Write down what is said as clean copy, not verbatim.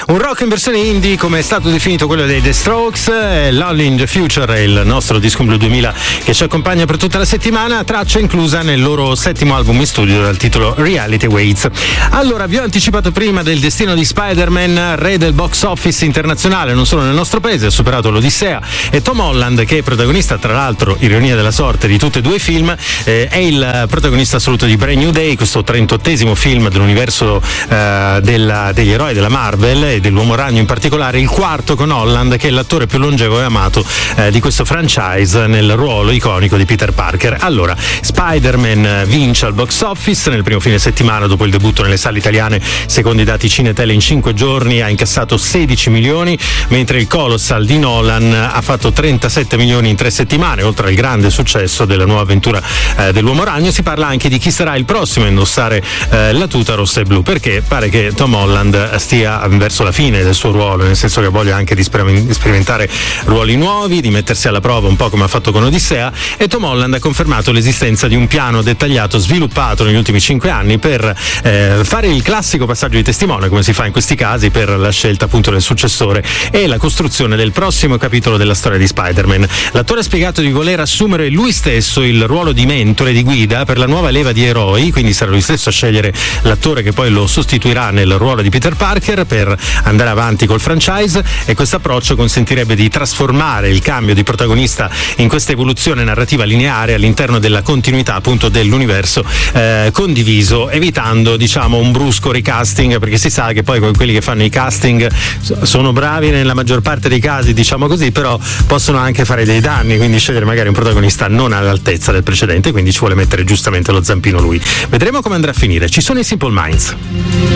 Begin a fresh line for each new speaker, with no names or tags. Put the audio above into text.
Un rock in versione indie, come è stato definito quello dei The Strokes. Lonely in the Future è il nostro disco blu 2000 che ci accompagna per tutta la settimana, traccia inclusa nel loro settimo album in studio dal titolo Reality Waits. Allora, vi ho anticipato prima del destino di Spider-Man, re del box office internazionale non solo nel nostro paese, ha superato l'Odissea, e Tom Holland, che è protagonista, tra l'altro, ironia della sorte, di tutti e due i film, è il protagonista assoluto di Brand New Day, questo 38esimo film dell'universo degli eroi della Marvel e dell'Uomo Ragno in particolare, il quarto con Holland, che è l'attore più longevo e amato di questo franchise nel ruolo iconico di Peter Parker. Allora, Spider-Man vince al box office nel primo fine settimana dopo il debutto nelle sale italiane. Secondo i dati Cinetel, in 5 giorni ha incassato 16 milioni, mentre il Colossal di Nolan ha fatto 37 milioni in 3 settimane, oltre al grande successo della nuova avventura dell'Uomo Ragno. Si parla anche di chi sarà il prossimo a indossare la tuta rossa e blu, perché pare che Tom Holland stia verso la fine del suo ruolo, nel senso che voglia anche di sperimentare ruoli nuovi, di mettersi alla prova un po' come ha fatto con Odissea, e Tom Holland ha confermato l'esistenza di un piano dettagliato sviluppato negli ultimi 5 anni per fare il classico passaggio di testimone, come si fa in questi casi, per la scelta appunto del successore e la costruzione del prossimo capitolo della storia di Spider-Man. L'attore ha spiegato di voler assumere lui stesso il ruolo di mentore, di guida per la nuova leva di eroi, quindi sarà lui stesso a scegliere l'attore che poi lo sostituirà nel ruolo di Peter Parker per andare avanti col franchise, e questo approccio consentirebbe di trasformare il cambio di protagonista in questa evoluzione narrativa lineare all'interno della continuità appunto dell'universo condiviso, evitando diciamo un brusco recasting, perché si sa che poi quelli che fanno i casting sono bravi nella maggior parte dei casi, diciamo così, però possono anche fare dei danni, quindi scegliere magari un protagonista non all'altezza del precedente, quindi ci vuole mettere giustamente lo zampino lui. Vedremo come andrà a finire. Ci sono i Simple Minds.